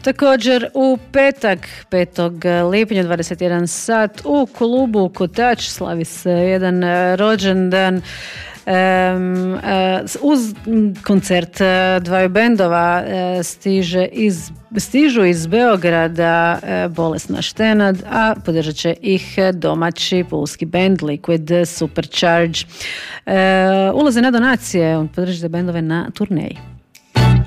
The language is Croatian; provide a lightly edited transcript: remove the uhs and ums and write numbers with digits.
Također u petak 5. lipnja 21 sat u klubu Kotač slavi se jedan rođendan uz koncert dvaju bendova. Stižu iz Beograda Bolesna Štenad, a podržat će ih domaći pulski band Liquid Supercharge. Ulaze na donacije, podržite bendove na turneji.